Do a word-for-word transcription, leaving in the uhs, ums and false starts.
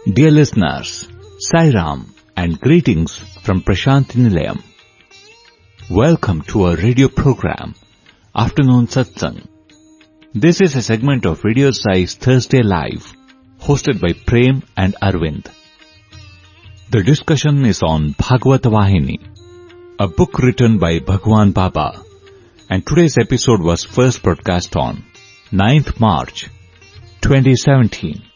Dear listeners, Sai Ram and greetings from Prasanthi Nilayam. Welcome to our radio program, Afternoon Satsang. This is a segment of Radio Sai's Thursday Live, hosted by Prem and Arvind. The discussion is on Bhagavata Vahini, a book written by Bhagwan Baba, and today's episode was first broadcast on ninth March twenty seventeen.